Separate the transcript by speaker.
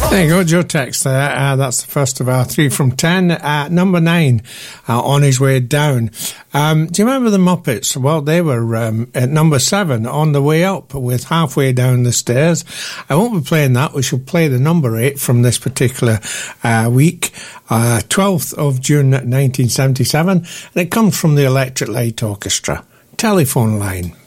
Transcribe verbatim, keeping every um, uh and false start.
Speaker 1: There you go, Joe Tex there. Uh, that's the first of our three from ten. Uh, number nine, uh, On His Way Down. Um, do you remember the Muppets? Well, they were um, at number seven, On the Way Up, with Halfway Down the Stairs. I won't be playing that. We shall play the number eight from this particular uh, week, uh, twelfth of June nineteen seventy-seven, and it comes from the Electric Light Orchestra. Telephone Line.